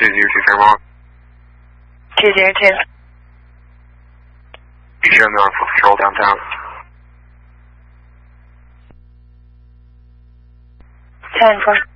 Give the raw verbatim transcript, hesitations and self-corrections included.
two zero two Fairmont. two zero two. You show me on full patrol downtown. ten four.